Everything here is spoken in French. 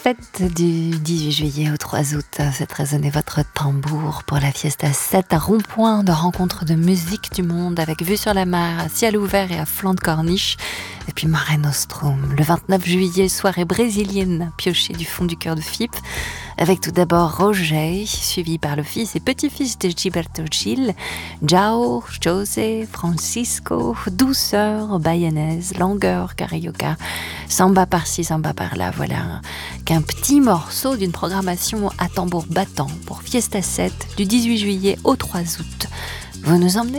7 du 18 juillet au 3 août. Faites résonner votre tambour pour la Fiesta 7, un rond-point de rencontre de musique du monde avec vue sur la mer, à ciel ouvert et à flanc de corniche. Et puis Mare Nostrum, le 29 juillet, soirée brésilienne piochée du fond du cœur de Fipe, avec tout d'abord Roger, suivi par le fils et petit-fils de Gilberto Gil, Jao, José, Francisco, douceur bayanaise, langueur carioca, samba par-ci, samba par-là. Voilà qu'un petit morceau d'une programmation à tambour battant pour Fiesta 7 du 18 juillet au 3 août. Vous nous emmenez ?